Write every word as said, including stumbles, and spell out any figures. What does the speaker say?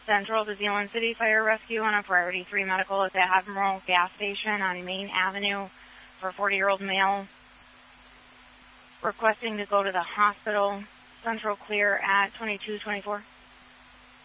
Central to Zealand City Fire Rescue on a priority three medical at the Admiral gas station on Main Avenue for a forty-year-old male requesting to go to the hospital. Central clear at twenty-two twenty-four.